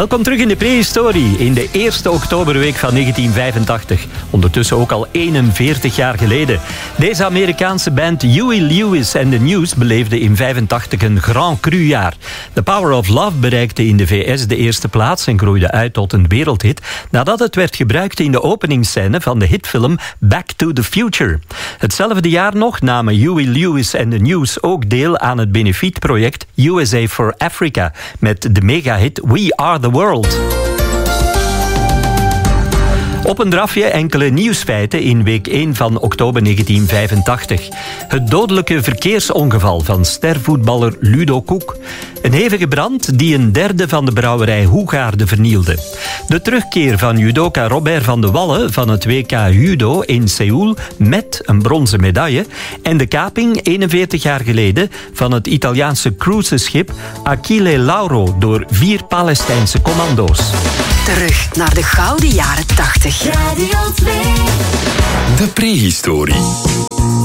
Welkom terug in de prehistorie, in de eerste oktoberweek van 1985. Ondertussen ook al 41 jaar geleden. Deze Amerikaanse band Huey Lewis and the News beleefde in 85 een Grand Cru-jaar. The Power of Love bereikte in de VS de eerste plaats en groeide uit tot een wereldhit nadat het werd gebruikt in de openingsscène van de hitfilm Back to the Future. Hetzelfde jaar nog namen Huey Lewis and the News ook deel aan het benefietproject USA for Africa met de megahit We Are the World. Op een drafje enkele nieuwsfeiten in week 1 van oktober 1985. Het dodelijke verkeersongeval van stervoetballer Ludo Koek. Een hevige brand die een derde van de brouwerij Hoegaarden vernielde. De terugkeer van judoka Robert van de Wallen van het WK Judo in Seoul met een bronzen medaille. En de kaping 41 jaar geleden van het Italiaanse cruiseschip Achille Lauro door 4 Palestijnse commando's. Terug naar de gouden jaren 80. Radio 2. De prehistorie.